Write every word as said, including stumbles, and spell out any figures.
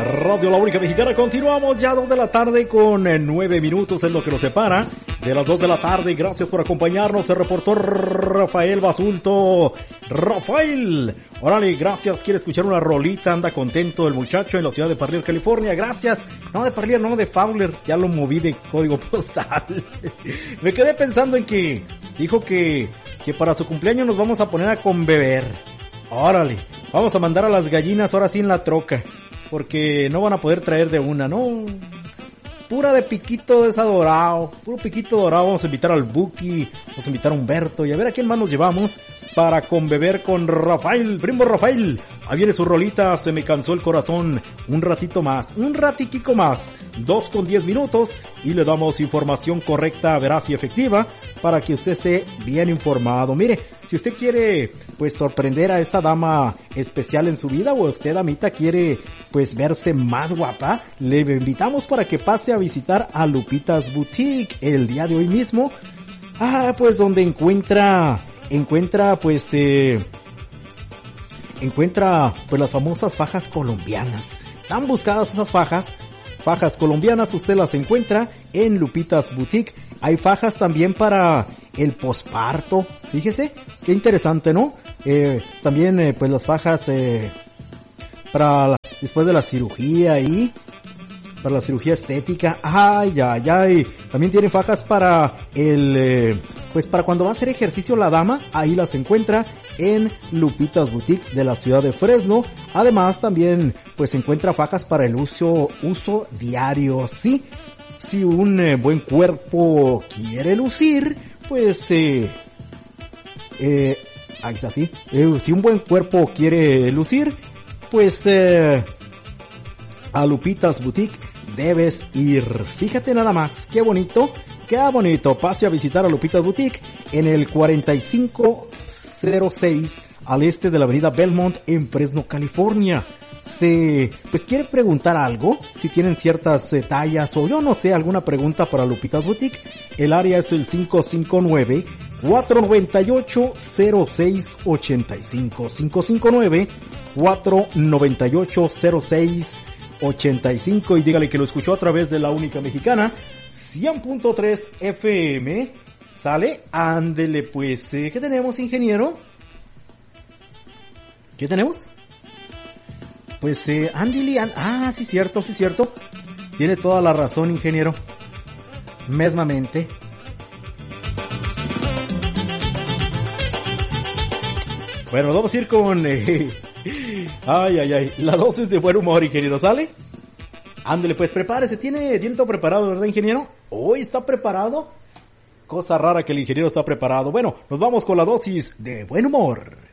Radio La Única Mexicana. Continuamos ya dos de la tarde con nueve minutos en lo que nos separa de las dos de la tarde. Gracias por acompañarnos. Se reportó Rafael Basulto. Rafael, órale, gracias. Quiere escuchar una rolita. Anda contento el muchacho en la ciudad de Parlier, California. Gracias. No de Parlier, no de Fowler. Ya lo moví de código postal. Me quedé pensando en que dijo que, que para su cumpleaños nos vamos a poner a conbeber. Órale, vamos a mandar a las gallinas ahora sí en la troca, porque no van a poder traer de una, no. Pura de piquito desadorado, puro piquito dorado. Vamos a invitar al Buki, vamos a invitar a Humberto y a ver a quién más nos llevamos para conbeber con Rafael, primo Rafael. Ahí viene su rolita, Se me cansó el corazón. Un ratito más, un ratitico más, dos con diez minutos y le damos información correcta, veraz y efectiva para que usted esté bien informado. Mire, si usted quiere pues sorprender a esta dama especial en su vida, o usted, damita, quiere pues verse más guapa, le invitamos para que pase a visitar a Lupitas Boutique el día de hoy mismo. Ah, pues donde encuentra, encuentra pues, eh, encuentra pues las famosas fajas colombianas. Tan buscadas esas fajas, fajas colombianas, usted las encuentra en Lupitas Boutique. Hay fajas también para el posparto, fíjese, qué interesante, ¿no? Eh, también eh, pues las fajas eh, para la, después de la cirugía y para la cirugía estética. Ay, ay, ay. También tiene fajas para el, eh, pues para cuando va a hacer ejercicio la dama, ahí las encuentra en Lupitas Boutique de la ciudad de Fresno. Además también pues se encuentra fajas para el uso, uso diario, sí. Si un eh, buen cuerpo quiere lucir, pues, eh, eh, ahí está, sí. Eh, si un buen cuerpo quiere lucir, pues, eh, a Lupitas Boutique debes ir. Fíjate nada más, qué bonito, qué bonito. Pase a visitar a Lupitas Boutique en el cuarenta y cinco cero seis al este de la avenida Belmont en Fresno, California. Se, pues quiere preguntar algo, si tienen ciertas eh, tallas o yo no sé, alguna pregunta para Lupitas Boutique, el área es el cinco cinco nueve, cuatro nueve ocho, cero seis ocho cinco, cinco cinco nueve, cuatro nueve ocho, cero seis ocho cinco, y dígale que lo escuchó a través de La Única Mexicana, cien punto tres F M, sale, ándele pues, eh, ¿qué tenemos, ingeniero? ¿Qué tenemos? Pues, eh, Andy Lee, and- ah, sí cierto, sí cierto. Tiene toda la razón, ingeniero. Mesmamente. Bueno, vamos a ir con, eh, ay, ay, ay, la dosis de buen humor, ingeniero, ¿sale? Ándale, pues prepárese, tiene, tiene todo preparado, ¿verdad, ingeniero? Hoy está preparado. Cosa rara que el ingeniero está preparado. Bueno, nos vamos con la dosis de buen humor.